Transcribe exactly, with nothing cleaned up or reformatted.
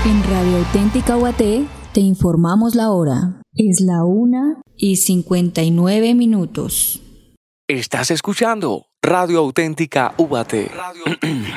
En Radio Auténtica U A T te informamos la hora. Es la una y cincuenta y nueve minutos. Estás escuchando Radio Auténtica U A T. Radio